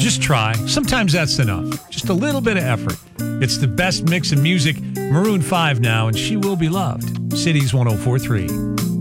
Just try. Sometimes that's enough. Just a little bit of effort. It's the best mix of music. Maroon 5 now, and She Will Be Loved. Cities 104.3.